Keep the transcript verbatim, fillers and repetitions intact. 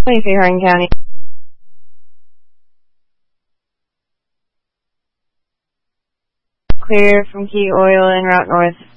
twenty-three Hardin County. Clear from Key Oil en route north.